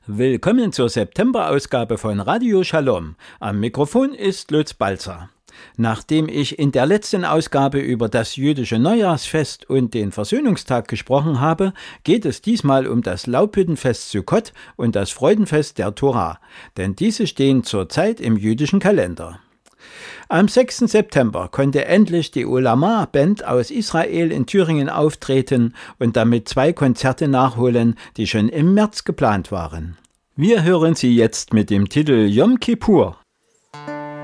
Willkommen zur September-Ausgabe von Radio Shalom. Am Mikrofon ist Lutz Balzer. Nachdem ich in der letzten Ausgabe über das jüdische Neujahrsfest und den Versöhnungstag gesprochen habe, geht es diesmal um das Laubhüttenfest Sukkot und das Freudenfest der Torah, denn diese stehen zurzeit im jüdischen Kalender. Am 6. September konnte endlich die Ulama-Band aus Israel in Thüringen auftreten und damit 2 Konzerte nachholen, die schon im März geplant waren. Wir hören sie jetzt mit dem Titel Yom Kippur.